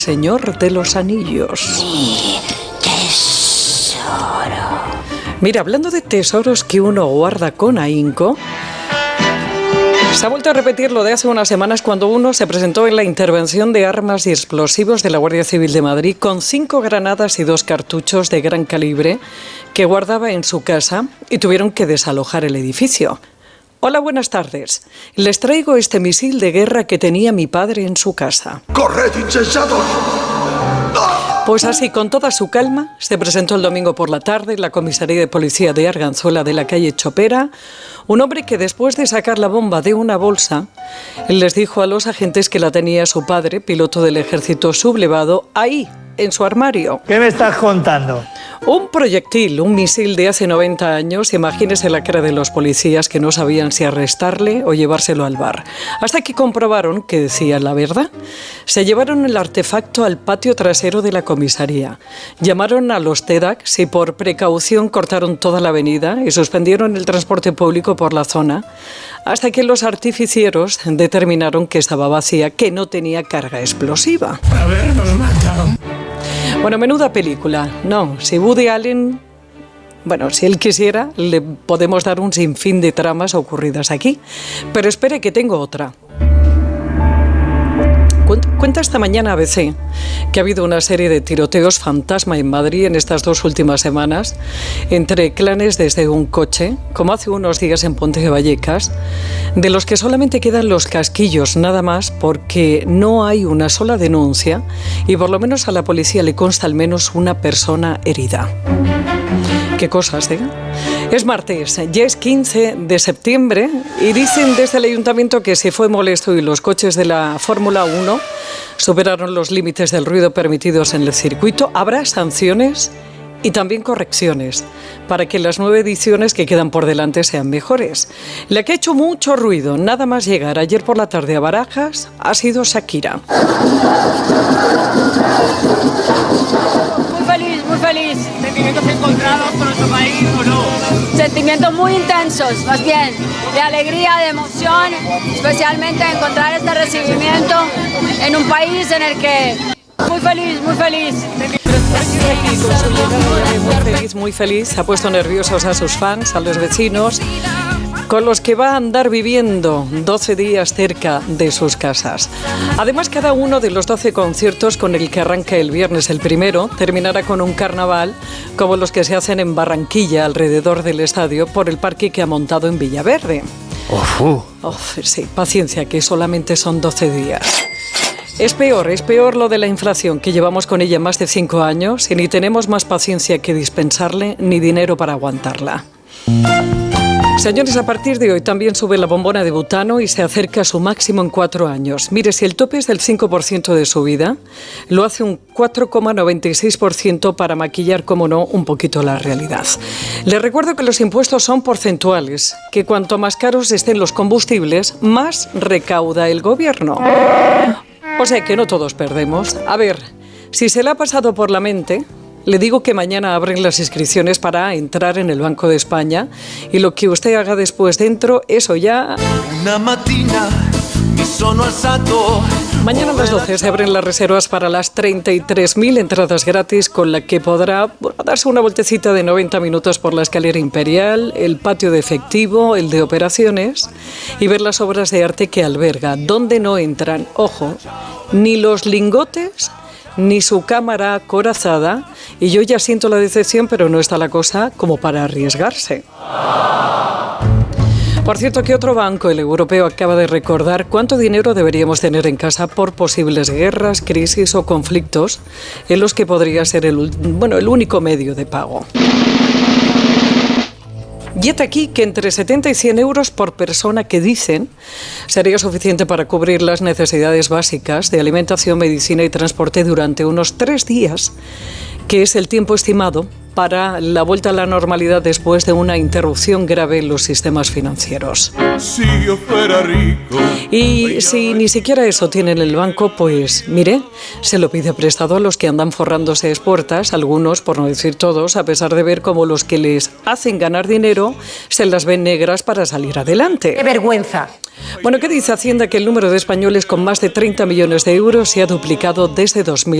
Señor de los Anillos. Sí, tesoro. Mira, hablando de tesoros que uno guarda con ahínco, se ha vuelto a repetir lo de hace unas semanas cuando uno se presentó en la intervención de armas y explosivos de la Guardia Civil de Madrid con 5 granadas y 2 cartuchos de gran calibre que guardaba en su casa y tuvieron que desalojar el edificio. Hola, buenas tardes. Les traigo este misil de guerra que tenía mi padre en su casa. ¡Corred, insensatos! Pues así, con toda su calma, se presentó el domingo por la tarde en la comisaría de policía de Arganzuela de la calle Chopera, un hombre que después de sacar la bomba de una bolsa, les dijo a los agentes que la tenía su padre, piloto del ejército sublevado, ahí, en su armario. ¿Qué me estás contando? Un proyectil, un misil de hace 90 años, imagínese la cara de los policías que no sabían si arrestarle o llevárselo al bar. Hasta que comprobaron que decía la verdad. Se llevaron el artefacto al patio trasero de la comisaría. Llamaron a los TEDx y por precaución cortaron toda la avenida y suspendieron el transporte público por la zona, hasta que los artificieros determinaron que estaba vacía, que no tenía carga explosiva. Habernos matado. Bueno, menuda película. No, si Woody Allen, si él quisiera, le podemos dar un sinfín de tramas ocurridas aquí. Pero espere que tengo otra. Cuenta esta mañana ABC que ha habido una serie de tiroteos fantasma en Madrid en estas 2 últimas semanas entre clanes desde un coche, como hace unos días en Ponte de Vallecas, de los que solamente quedan los casquillos nada más porque no hay una sola denuncia y por lo menos a la policía le consta al menos una persona herida. Qué cosas, ¿eh? Es martes, ya es 15 de septiembre y dicen desde el ayuntamiento que se fue molesto y los coches de la Fórmula 1 superaron los límites del ruido permitidos en el circuito. Habrá sanciones y también correcciones para que las 9 ediciones que quedan por delante sean mejores. La que ha hecho mucho ruido, nada más llegar ayer por la tarde a Barajas, ha sido Shakira. Muy feliz. ¿Sentimientos encontrados con nuestro país o no? Sentimientos muy intensos, más bien, de alegría, de emoción, especialmente encontrar este recibimiento en un país en el que... Muy feliz. Muy feliz, ha puesto nerviosos a sus fans, a los vecinos, con los que va a andar viviendo 12 días cerca de sus casas. Además, cada uno de los 12 conciertos con el que arranca el viernes el primero terminará con un carnaval como los que se hacen en Barranquilla alrededor del estadio por el parque que ha montado en Villaverde. Sí, paciencia, que solamente son 12 días. Es peor lo de la inflación, que llevamos con ella más de 5 años y ni tenemos más paciencia que dispensarle ni dinero para aguantarla. Señores, a partir de hoy también sube la bombona de butano y se acerca a su máximo en 4 años. Mire, si el tope es del 5% de subida, lo hace un 4,96% para maquillar, como no, un poquito la realidad. Les recuerdo que los impuestos son porcentuales, que cuanto más caros estén los combustibles, más recauda el gobierno. O sea que no todos perdemos. A ver, si se le ha pasado por la mente... Le digo que mañana abren las inscripciones para entrar en el Banco de España y lo que usted haga después dentro, eso ya... Una matina mi sono alzato. Mañana a las 12 se abren las reservas para las 33.000 entradas gratis con la que podrá darse una vueltecita de 90 minutos por la escalera imperial, el patio de efectivo, el de operaciones y ver las obras de arte que alberga, donde no entran, ojo, ni los lingotes ni su cámara acorazada, y yo ya siento la decepción, pero no está la cosa como para arriesgarse. Por cierto, que otro banco, el europeo, acaba de recordar cuánto dinero deberíamos tener en casa por posibles guerras, crisis o conflictos en los que podría ser el único medio de pago. Y hasta aquí que entre 70 y 100 euros por persona, que dicen sería suficiente para cubrir las necesidades básicas de alimentación, medicina y transporte durante unos 3 días, que es el tiempo estimado para la vuelta a la normalidad después de una interrupción grave en los sistemas financieros. Si yo fuera rico. Y si ni siquiera eso tiene en el banco, pues mire, se lo pide prestado a los que andan forrándose espuertas, algunos, por no decir todos, a pesar de ver cómo los que les hacen ganar dinero se las ven negras para salir adelante. ¡Qué vergüenza! Bueno, ¿qué dice Hacienda? Que el número de españoles con más de 30 millones de euros se ha duplicado desde 2000.